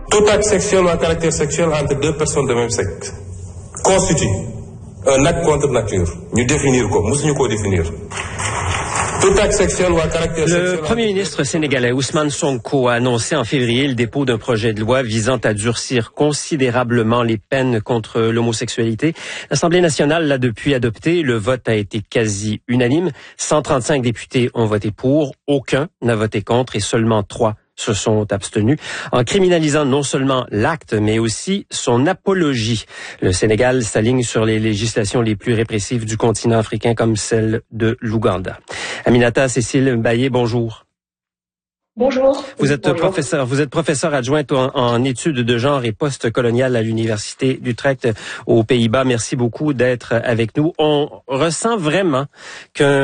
Tout acte sexuel ou à caractère sexuel entre deux personnes de même sexe constitue un acte contre nature. Nous définir quoi, nous ko définir. Tout acte sexuel ou à caractère sexuel. Le premier ministre sénégalais Ousmane Sonko a annoncé en février le dépôt d'un projet de loi visant à durcir considérablement les peines contre l'homosexualité. L'Assemblée nationale l'a depuis adopté. Le vote a été quasi unanime. 135 députés ont voté pour, aucun n'a voté contre et seulement 3 se sont abstenus, en criminalisant non seulement l'acte, mais aussi son apologie. Le Sénégal s'aligne sur les législations les plus répressives du continent africain, comme celle de l'Ouganda. Aminata Cécile Mbaye, bonjour. Bonjour. Vous êtes professeur adjointe en études de genre et post-colonial à l'Université d'Utrecht aux Pays-Bas. Merci beaucoup d'être avec nous. On ressent vraiment qu'un